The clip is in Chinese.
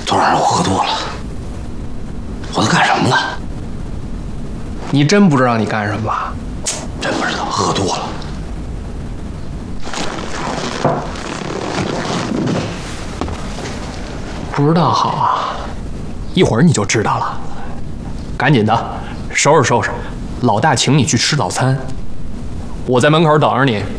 昨晚上我喝多了，我都干什么了？ 你真不知道你干什么了？ 真不知道，喝多了。 不知道好啊，一会儿你就知道了。赶紧的，收拾收拾，老大请你去吃早餐。我在门口等着你，